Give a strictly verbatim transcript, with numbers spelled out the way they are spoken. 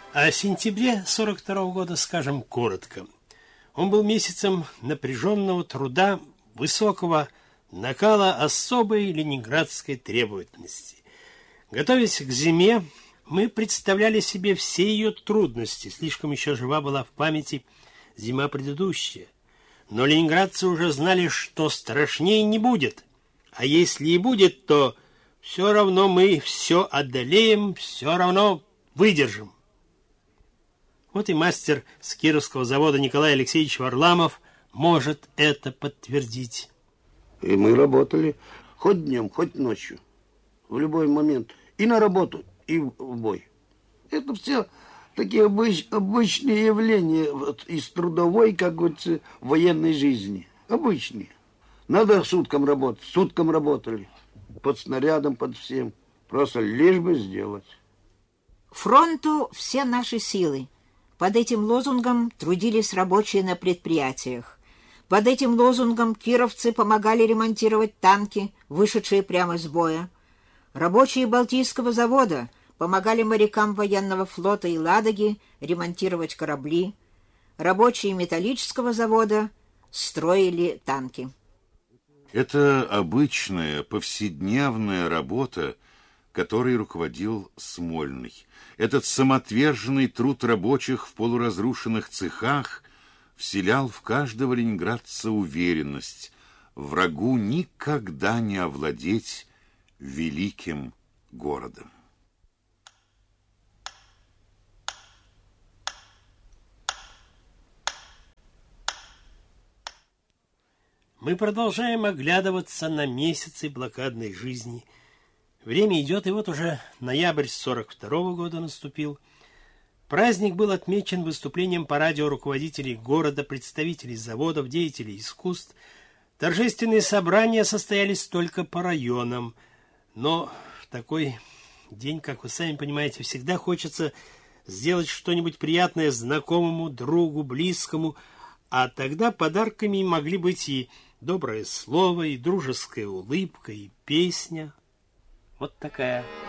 О сентябре сорок второго года скажем коротко. Он был месяцем напряженного труда, высокого накала особой ленинградской требовательности. Готовясь к зиме, мы представляли себе все ее трудности. Слишком еще жива была в памяти зима предыдущая. Но ленинградцы уже знали, что страшнее не будет. А если и будет, то все равно мы все одолеем, все равно выдержим. Вот и мастер с Кировского завода Николай Алексеевич Варламов может это подтвердить. И мы работали хоть днем, хоть ночью, в любой момент. И на работу, и в бой. Это все такие обыч, обычные явления вот, из трудовой, как говорится, военной жизни. Обычные. Надо суткам работать, суткам работали. Под снарядом, под всем. Просто лишь бы сделать. Фронту все наши силы. Под этим лозунгом трудились рабочие на предприятиях. Под этим лозунгом кировцы помогали ремонтировать танки, вышедшие прямо из боя. Рабочие Балтийского завода помогали морякам военного флота и Ладоги ремонтировать корабли. Рабочие Металлического завода строили танки. Это обычная, повседневная работа, которой руководил Смольный. Этот самоотверженный труд рабочих в полуразрушенных цехах вселял в каждого ленинградца уверенность: врагу никогда не овладеть великим городом. Мы продолжаем оглядываться на месяцы блокадной жизни. Время идет, и вот уже ноябрь сорок второго года наступил. Праздник был отмечен выступлением по радио руководителей города, представителей заводов, деятелей искусств. Торжественные собрания состоялись только по районам. Но в такой день, как вы сами понимаете, всегда хочется сделать что-нибудь приятное знакомому, другу, близкому. А тогда подарками могли быть и доброе слово, и дружеская улыбка, и песня. Вот такая